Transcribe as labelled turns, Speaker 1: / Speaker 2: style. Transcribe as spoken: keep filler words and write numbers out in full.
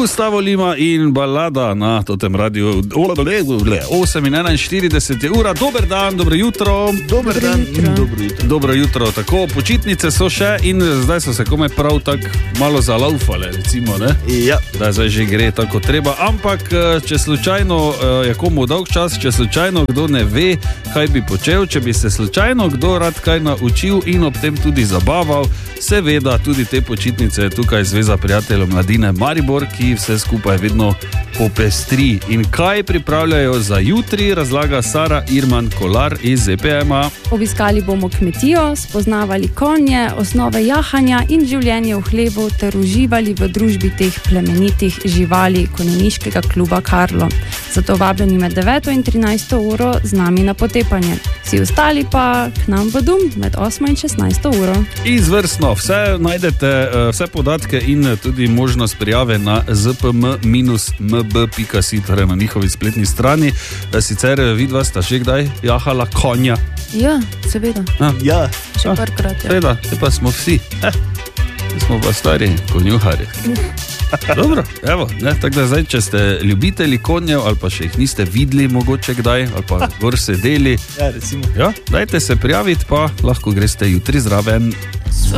Speaker 1: Gustavo Lima in balada na totem radiju. osem in enainštirideset je ura. Dober dan, dobro jutro.
Speaker 2: Dober dan in dobro jutro.
Speaker 1: Dobro jutro. Tako, počitnice so še in zdaj so se komaj prav tako malo zalaufale, recimo, ne?
Speaker 2: Ja.
Speaker 1: Da zdaj že gre tako treba. Ampak, če slučajno je komu dolg čas, če slučajno kdo ne ve, kaj bi počel, če bi se slučajno kdo rad kaj naučil in ob tem tudi zabaval, seveda tudi te počitnice tukaj Zveza prijateljev mladine Maribor, ki vse skupaj vedno popestri. In kaj pripravljajo za jutri, razlaga Sara Irman Kolar iz E P M-a.
Speaker 3: Obiskali bomo kmetijo, spoznavali konje, osnove jahanja in življenje v hlevu ter uživali v družbi teh plemenitih živali konjeniškega kluba Karlo. Zato vabljeni med deveto in trinajsto uro z nami na potepanje. Vsi ostali pa k nam v Dum med osmo in šestnajsto uro.
Speaker 1: Izvrstno, vse najdete, vse podatke in tudi možnost prijave na z p m minus m b pika si, torej na njihovi spletni strani. Sicer vidva sta že kdaj jahala konja?
Speaker 3: Ja, seveda.
Speaker 1: Ja.
Speaker 2: Ja.
Speaker 3: Še parkrat, ja.
Speaker 1: Seveda, te pa smo vsi. Eh, smo pa stari konjuhari. Dobro, evo, ne, tako da zdaj, če ste ljubitelji konjev ali pa še jih niste videli mogoče kdaj, ali pa gor sedeli,
Speaker 2: Ja, recimo.
Speaker 1: ja, dajte se prijaviti, pa lahko greste jutri zraven.